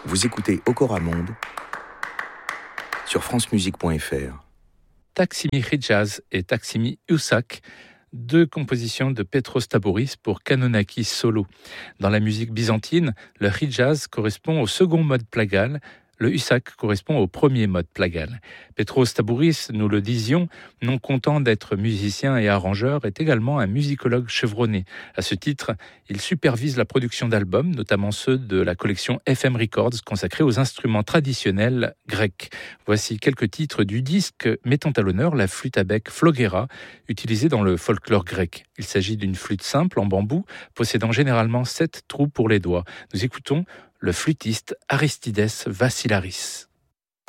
Vous écoutez Okora Monde sur francemusique.fr. Taksimi Hijaz et Taksimi Usak, deux compositions de Petros Tabouris pour Kanonaki solo. Dans la musique byzantine, le Hijaz correspond au second mode plagal, le Usak correspond au premier mode plagal. Petros Tabouris, nous le disions, non content d'être musicien et arrangeur, est également un musicologue chevronné. À ce titre, il supervise la production d'albums, notamment ceux de la collection FM Records consacrée aux instruments traditionnels grecs. Voici quelques titres du disque mettant à l'honneur la flûte à bec Flogera, utilisée dans le folklore grec. Il s'agit d'une flûte simple en bambou, possédant généralement 7 trous pour les doigts. Nous écoutons le flûtiste Aristides Vassilaris.